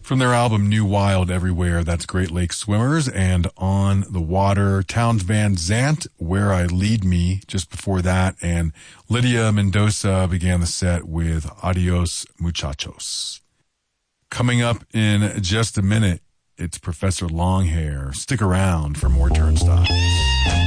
From their album New Wild Everywhere, that's Great Lakes Swimmers, and On the Water, Townes Van Zandt, Where I Lead Me, just before that, and Lydia Mendoza began the set with Adios Muchachos. Coming up in just a minute, it's Professor Longhair. Stick around for more Turnstiles.